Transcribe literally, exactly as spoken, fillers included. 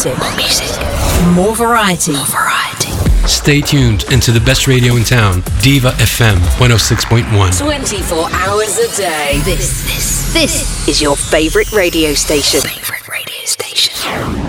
music. More music. More variety. More variety. Stay tuned into the best radio in town, Diva F M one oh six point one. twenty-four hours a day. This, this, this is your favorite radio station. Favorite.